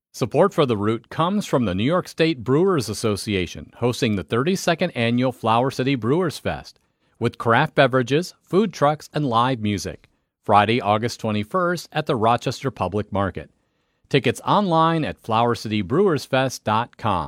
Support for The Root comes from the New York State Brewers Association, hosting the 32nd Annual Flower City Brewers Fest, with craft beverages, food trucks, and live music. Friday, August 21st at the Rochester Public Market. Tickets online at flowercitybrewersfest.com.